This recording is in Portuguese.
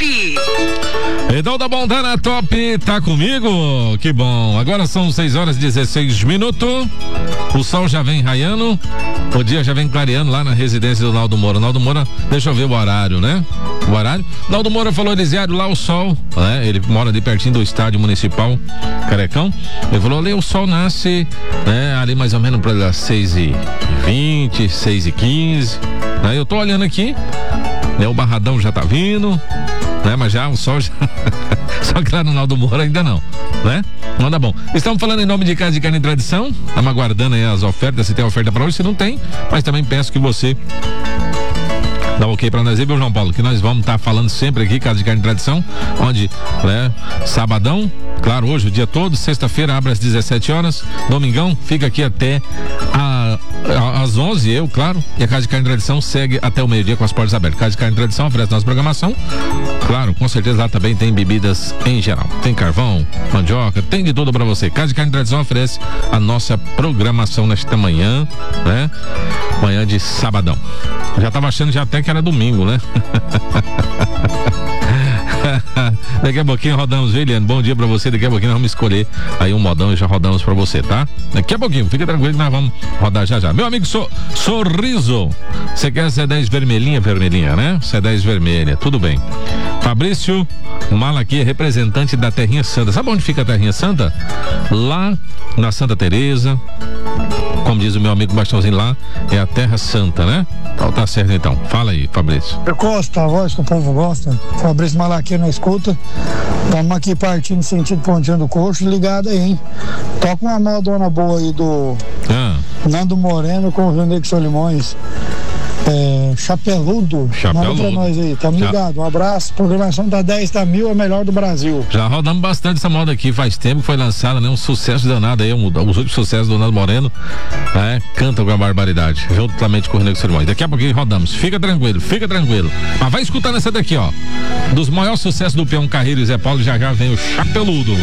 Top. Então tá bom, tá na Top, tá comigo? Que bom. Agora são 6h16. O sol já vem raiando, o dia já vem clareando lá na residência do Naldo Moura. Naldo Moura, deixa eu ver o horário, né? O horário. Naldo Moura falou, Elisiário, lá o sol, né? Ele mora ali pertinho do estádio municipal Carecão. Ele falou, ali o sol nasce, né? Ali mais ou menos para as 6h20, 6h15. Né? Eu tô olhando aqui, né? O Barradão já tá vindo, né? Mas já o sol já... Só que lá no Naldo Moura ainda não, né? Não dá bom. Estamos falando em nome de Casa de Carne e Tradição. Estamos aguardando aí as ofertas, se tem oferta para hoje, se não tem, mas também peço que você dá ok pra nós aí, viu, João Paulo? Que nós vamos estar falando sempre aqui, Casa de Carne e Tradição, onde, né, sabadão, claro, hoje o dia todo, sexta-feira abre às 17 horas, domingão fica aqui até às 11, eu, claro, e a Casa de Carne e Tradição segue até o meio-dia com as portas abertas. Casa de Carne e Tradição oferece nossa programação, claro, com certeza lá também tem bebidas em geral, tem carvão, mandioca, tem de tudo pra você. Casa de Carne e Tradição oferece a nossa programação nesta manhã, né? Manhã de sabadão. Já tava achando já até que era domingo, né? Daqui a pouquinho rodamos, viu, Eliane? Bom dia pra você. Daqui a pouquinho nós vamos escolher aí um modão e já rodamos pra você, tá? Daqui a pouquinho, fica tranquilo que nós vamos rodar já. Meu amigo Sorriso, você quer C10 vermelhinha, né? C10 vermelha, tudo bem. Fabrício Malaqui, representante da Terrinha Santa. Sabe onde fica a Terrinha Santa? Lá na Santa Teresa. Como diz o meu amigo Bastãozinho, lá é a Terra Santa, né? Então tá certo então. Fala aí, Fabrício. Eu gosto, a voz que o povo gosta. Fabrício Malaqui na escuta. Estamos aqui partindo sentido Pontinho do Coxo, ligado aí, hein? Toca uma modona boa aí do Nando Moreno com o Rio Negro Solimões. Chapeludo. Manda pra nós aí, tamo ligado. Um abraço, programação da 10 da 1000, a melhor do Brasil. Já rodamos bastante essa moda aqui, faz tempo que foi lançada, né? Um sucesso danado aí, os últimos sucessos do Nando Moreno, né? Canta com a barbaridade, juntamente com o Renego Sermões. Daqui a pouquinho rodamos, fica tranquilo. Mas vai escutando essa daqui, ó, dos maiores sucessos do Peão Carreiro e Zé Paulo, já vem o Chapeludo.